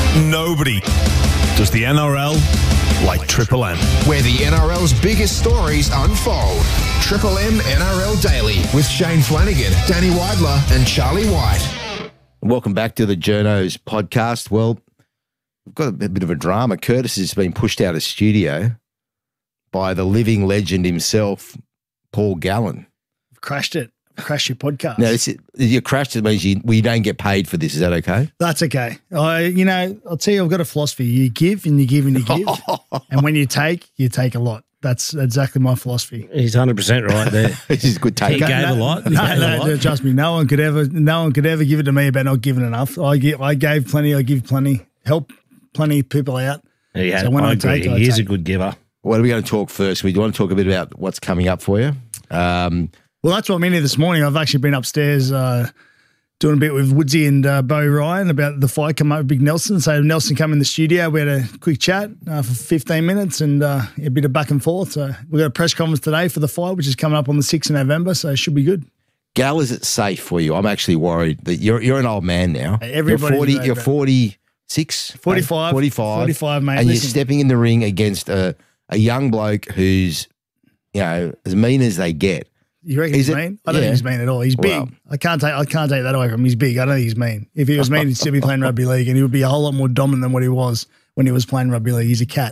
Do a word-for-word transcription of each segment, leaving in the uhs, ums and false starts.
Nobody does the N R L like Triple M. Where the N R L's biggest stories unfold. Triple M N R L Daily with Shane Flanagan, Danny Weidler and Charlie White. Welcome back to the Journos podcast. Well, we've got a bit of a drama. Curtis has been pushed out of studio by the living legend himself, Paul Gallen. I've crashed it. I've crashed your podcast. Now, this is, you crashed it means you, we don't get paid for this. Is that okay? That's okay. I, you know, I'll tell you, I've got a philosophy. You give and you give and you give. And when you take, you take a lot. That's exactly my philosophy. He's one hundred percent right there. This is a good take. He gave no, a lot. He No, gave no, a lot. trust me. No one could ever, no one could ever give it to me about not giving enough. I give, I gave plenty. I give plenty. Help plenty of people out. He had, So when I I agree. take, I he is take. a good giver. What are we going to talk first? We do want to talk a bit about what's coming up for you. Um, Well, that's what I'm into this morning. I've actually been upstairs uh, doing a bit with Woodsy and uh, Bo Ryan about the fight coming up with Big Nelson. So Nelson came in the studio. We had a quick chat uh, for fifteen minutes and uh, a bit of back and forth. So we've got a press conference today for the fight, which is coming up on the sixth of November. So it should be good. Gal, is it safe for you? I'm actually worried that you're you're an old man now. Hey, everybody's you're forty. right, You're bro. forty-five. forty-six, forty-five, forty-five, mate. and Listen. you're stepping in the ring against a a young bloke who's, you know, as mean as they get. You reckon Is he's it- mean? I don't yeah. think he's mean at all. He's big. Well- I can't take I can't take that away from him. He's big. I don't think he's mean. If he was mean, he'd still be playing rugby league and he would be a whole lot more dominant than what he was when he was playing rugby league. He's a cat.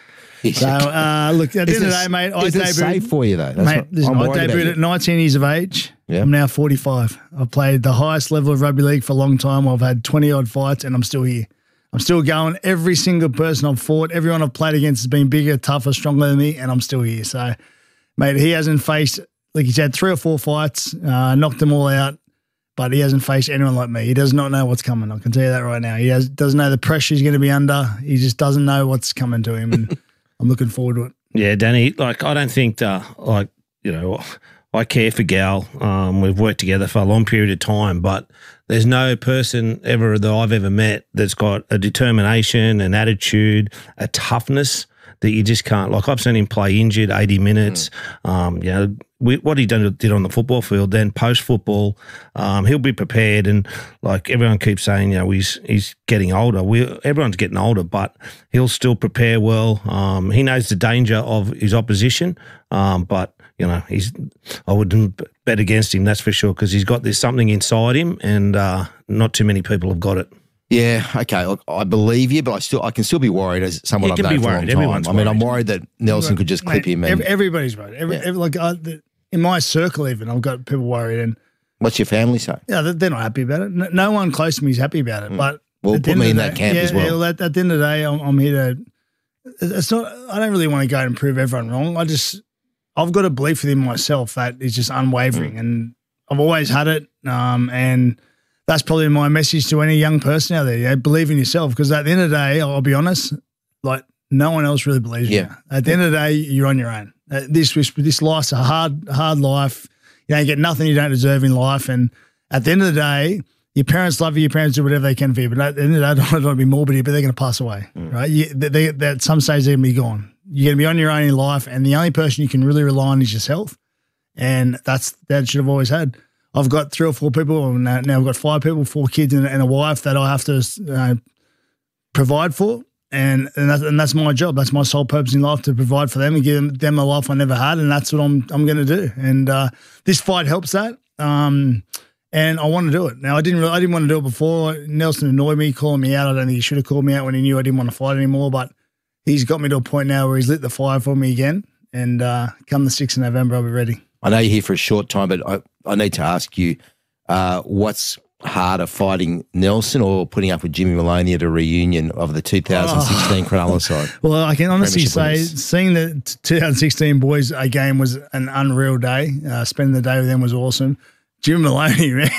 So, uh, look, at the Is end of it- the day, mate, I is it debuted. safe for you though? That's Mate, what- listen, I'm I worried about debuted you. at nineteen years of age. Yeah. I'm now forty-five. I've played the highest level of rugby league for a long time. I've had twenty-odd fights and I'm still here. I'm still going. Every single person I've fought, everyone I've played against has been bigger, tougher, stronger than me, and I'm still here. So, mate, he hasn't faced, like he's had three or four fights, uh, knocked them all out, but he hasn't faced anyone like me. He does not know what's coming. I can tell you that right now. He has, doesn't know the pressure he's going to be under. He just doesn't know what's coming to him, and I'm looking forward to it. Yeah, Danny, like, I don't think, that, like, you know, I care for Gal. Um, we've worked together for a long period of time, but there's no person ever that I've ever met that's got a determination, an attitude, a toughness that you just can't. Like, I've seen him play injured eighty minutes. Mm. Um, you know, we, what he done, did on the football field, then post-football, um, he'll be prepared. And, like, everyone keeps saying, you know, he's he's getting older. We Everyone's getting older, but he'll still prepare well. Um, he knows the danger of his opposition, um, but, you know, he's. I wouldn't bet against him, that's for sure, because he's got this something inside him, and uh, not too many people have got it. Yeah, okay. Look, I believe you, but I still I can still be worried as someone You I've can known be for a long worried. time. Everyone's I mean, I'm worried. worried that Nelson could just clip Mate, him. And every, everybody's right. Every, Yeah. every, like I, the, in my circle, even I've got people worried, and what's your family say? yeah, they're, they're not happy about it. No, no one close to me is happy about it. But Well, at the put end me of in the that day- camp yeah, as well. Yeah, at, at the end of the day, I'm, I'm here to. It's not. I don't really want to go and prove everyone wrong. I just, I've got a belief within myself that is just unwavering, Mm. and I've always had it. Um, and that's probably my message to any young person out there. Yeah, believe in yourself, because at the end of the day, I'll be honest, like no one else really believes in Yeah. you. At the end of the day, you're on your own. Uh, this this this life's a hard hard life. You don't get nothing you don't deserve in life, and at the end of the day, your parents love you. Your parents do whatever they can for you, but at the end of the day, I don't want to be morbid here, but they're going to pass away, right? You, they, they, they, at some stage, they're going to be gone. You're going to be on your own in life, and the only person you can really rely on is yourself, and that's that should have always had. I've got three or four people, and now now I've got five people, four kids, and, and a wife that I have to uh, provide for, and and that's, and that's my job. That's my sole purpose in life, to provide for them and give them, them a life I never had, and that's what I'm I'm going to do. And uh, this fight helps that. Um, And I want to do it. Now, I didn't really, I didn't want to do it before. Nelson annoyed me, calling me out. I don't think he should have called me out when he knew I didn't want to fight anymore. But he's got me to a point now where he's lit the fire for me again. And uh, come the sixth of November, I'll be ready. I know you're here for a short time, but I, I need to ask you, uh, what's harder, fighting Nelson or putting up with Jimmy Maloney at a reunion of the two thousand sixteen oh. Cronulla side? Well, I can honestly Premiership say, winners. seeing the t- twenty sixteen boys a game was an unreal day. Uh, spending the day with them was awesome. Jim Maloney, man.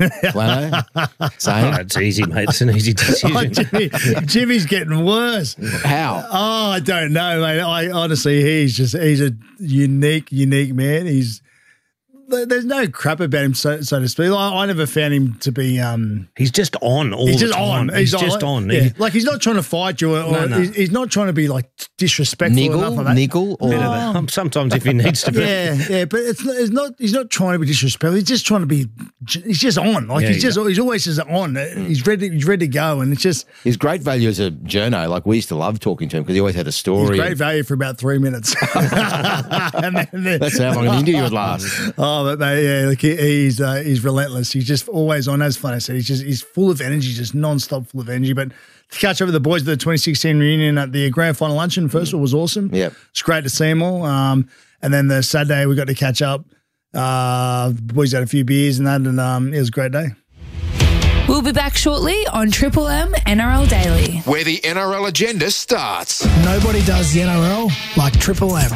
Lano? Oh, Same? it's easy, mate. It's an easy Oh, decision. Jimmy, Jimmy's getting worse. How? Oh, I don't know, mate. I honestly, he's just he's a unique, unique man. He's there's no crap about him, so, so to speak. I, I never found him to be. Um, he's just on all he's the just time. on. He's, He's just on. on. Yeah. He- Like he's not trying to fight you, or, or No, no. He's, he's not trying to be like disrespectful. or Niggle, nothing like that. niggle, or bit of that. Um, Sometimes if he needs to be. Yeah, yeah, but it's not, it's not. He's not trying to be disrespectful. He's just trying to be. He's just on. Like Yeah, he's he just. He's always just on. He's ready. He's ready to go, and it's just. He's great value as a journo. Like we used to love talking to him because he always had a He's story. great value for about three minutes. and then, then, That's how long an interview would last. Oh, but mate, yeah, like he, he's uh, he's relentless. He's just always on. As fun as I said, he's just he's full of energy, just non-stop full of energy. But to catch up with the boys at the twenty sixteen reunion at the grand final luncheon, first of all, was awesome. Yeah. It's great to see them all. Um, and then the Saturday we got to catch up. Uh, the boys had a few beers and that, and um, it was a great day. We'll be back shortly on Triple M N R L Daily. Where the N R L agenda starts. Nobody does the N R L like Triple M.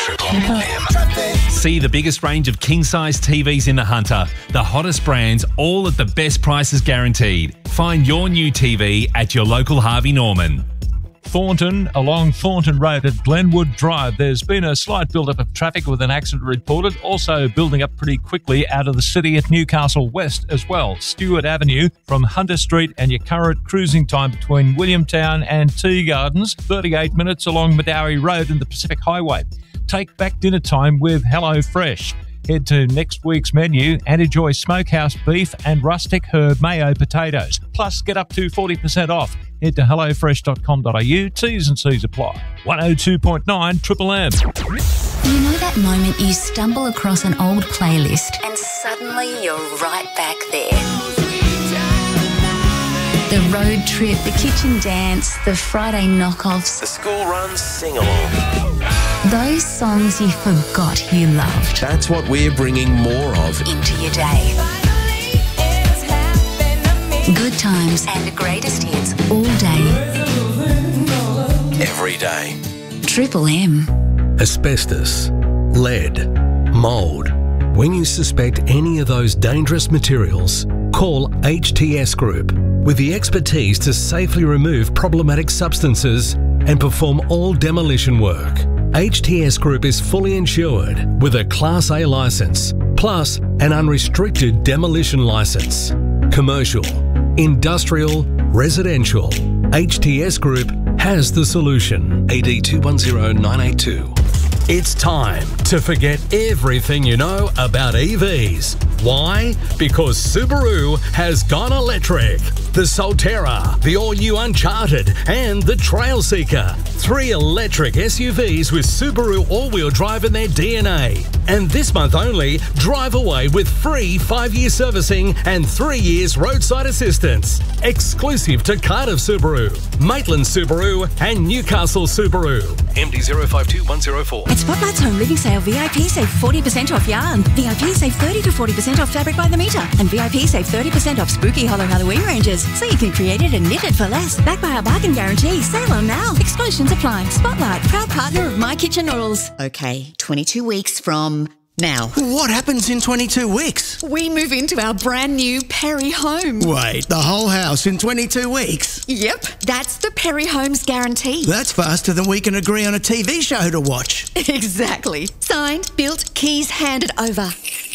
See the biggest range of king-size T Vs in the Hunter. The hottest brands, all at the best prices guaranteed. Find your new T V at your local Harvey Norman. Thornton, along Thornton Road at Glenwood Drive. There's been a slight build-up of traffic with an accident reported, also building up pretty quickly out of the city at Newcastle West as well. Stewart Avenue from Hunter Street and your current cruising time between Williamtown and Tea Gardens, thirty-eight minutes along Madawi Road and the Pacific Highway. Take back dinner time with Hello Fresh. Head to next week's menu and enjoy smokehouse beef and rustic herb mayo potatoes. Plus, get up to forty percent off. Head to hello fresh dot com dot a u. T's and C's apply. one oh two point nine Triple M. You know that moment you stumble across an old playlist and suddenly you're right back there. The road trip, the kitchen dance, the Friday knockoffs. The school run sing-along. Those songs you forgot you loved. That's what we're bringing more of into your day. Good times and the greatest hits all day. every day. Triple M. Asbestos, lead, mould. When you suspect any of those dangerous materials, call H T S Group with the expertise to safely remove problematic substances and perform all demolition work. H T S Group is fully insured with a Class A licence, plus an unrestricted demolition licence. Commercial, industrial, residential. H T S Group has the solution. A D two one zero nine eight two. It's time to forget everything you know about E Vs. Why? Because Subaru has gone electric. The Solterra, the all-new Uncharted, and the Trailseeker. Three electric S U Vs with Subaru all-wheel drive in their D N A. And this month only, drive away with free five-year servicing and three years roadside assistance. Exclusive to Cardiff Subaru, Maitland Subaru, and Newcastle Subaru. M D zero five two one zero four. At Spotlight's Home Living Sale, V I P save forty percent off yarn. V I P save thirty to forty percent off fabric by the metre. And V I P save thirty percent off spooky Hollow Halloween ranges. So you can create it and knit it for less. Backed by our bargain guarantee. Sale on now. Exclusions apply. Spotlight, proud partner of My Kitchen Noodles. Okay, twenty-two weeks from now. What happens in twenty-two weeks? We move into our brand new Perry home. Wait, the whole house in twenty-two weeks? Yep, that's the Perry Homes guarantee. That's faster than we can agree on a T V show to watch. Exactly. Signed, built, keys handed over.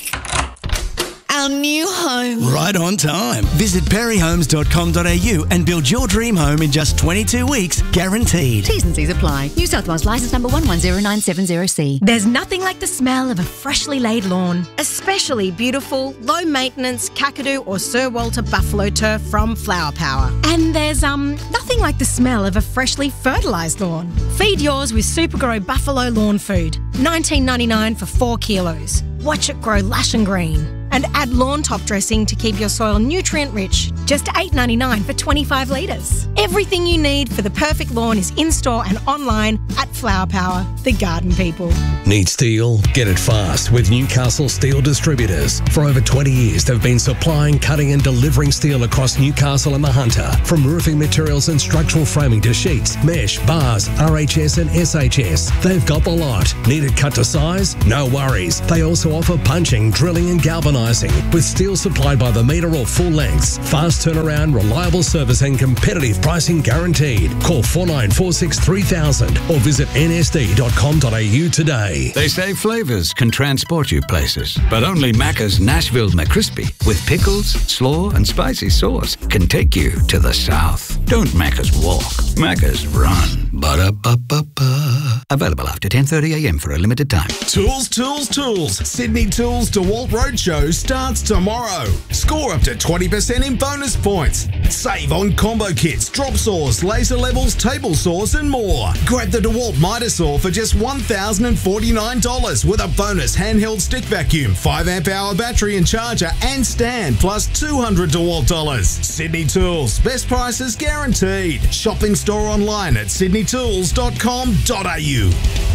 Our new home. Right on time. Visit perry homes dot com dot a u and build your dream home in just twenty-two weeks, guaranteed. T's and C's apply. New South Wales licence number one one zero nine seven zero C. There's nothing like the smell of a freshly laid lawn, especially beautiful, low-maintenance Kakadu or Sir Walter buffalo turf from Flower Power. And there's um nothing like the smell of a freshly fertilised lawn. Feed yours with Supergrow Buffalo Lawn Food, nineteen ninety-nine for four kilos. Watch it grow lush and green. And add lawn top dressing to keep your soil nutrient rich. Just eight ninety-nine for twenty-five litres. Everything you need for the perfect lawn is in-store and online at Flower Power, the garden people. Need steel? Get it fast with Newcastle Steel Distributors. For over twenty years, they've been supplying, cutting and delivering steel across Newcastle and the Hunter. From roofing materials and structural framing to sheets, mesh, bars, R H S and S H S. They've got the lot. Need it cut to size? No worries. They also offer punching, drilling and galvanising with steel supplied by the metre or full lengths. Fast fast turnaround, reliable service and competitive pricing guaranteed. Call four nine four six three thousand or visit n s d dot com dot a u today. They say flavours can transport you places, but only Macca's Nashville McCrispy with pickles, slaw and spicy sauce can take you to the south. Don't Macca's walk, Macca's run. Ba-da-ba-ba-ba. Available after ten thirty a m for a limited time. Tools, tools, tools. Sydney Tools DeWalt Roadshow starts tomorrow. Score up to twenty percent in bonus points. Save on combo kits, drop saws, laser levels, table saws and more. Grab the DeWalt Mitre Saw for just one thousand forty-nine dollars with a bonus handheld stick vacuum, five amp hour battery and charger and stand plus two hundred DeWalt dollars. Sydney Tools, best prices guaranteed. Shopping store online at sydney tools dot com dot a u.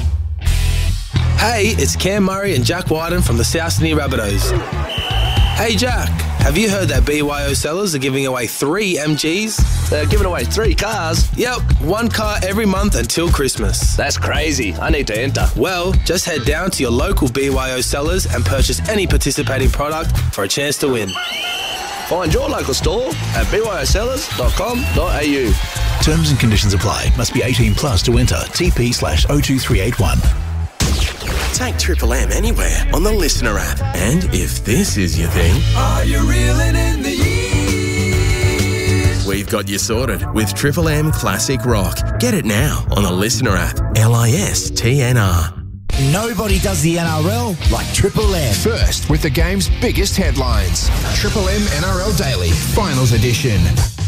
Hey, it's Cam Murray and Jack Wyden from the South Sydney Rabbitohs. Hey Jack, have you heard that B Y O sellers are giving away three M Gs? They're giving away three cars? Yep, one car every month until Christmas. That's crazy. I need to enter. Well, just head down to your local B Y O sellers and purchase any participating product for a chance to win. Find your local store at b y o sellers dot com dot a u. Terms and conditions apply. Must be eighteen plus to enter. T P slash oh two three eight one. Take Triple M anywhere on the Listener app. And if this is your thing, are you reeling in the years? We've got you sorted with Triple M Classic Rock. Get it now on the Listener app. L I S T N R. Nobody does the N R L like Triple M. First with the game's biggest headlines. Triple M N R L Daily, Finals Edition.